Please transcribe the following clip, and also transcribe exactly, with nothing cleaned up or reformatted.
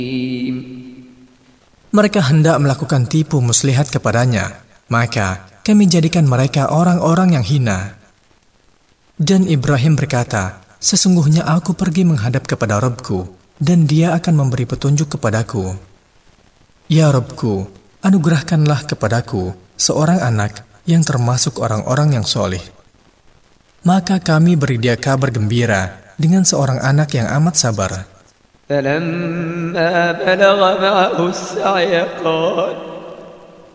Mereka hendak melakukan tipu muslihat kepadanya, maka kami jadikan mereka orang-orang yang hina. Dan Ibrahim berkata, sesungguhnya aku pergi menghadap kepada Rabbku, dan dia akan memberi petunjuk kepadaku. Ya Rabbku, anugerahkanlah kepadaku seorang anak yang termasuk orang-orang yang soleh. Maka kami beri dia kabar gembira dengan seorang anak yang amat sabar. فلما بلغ معه السعي قال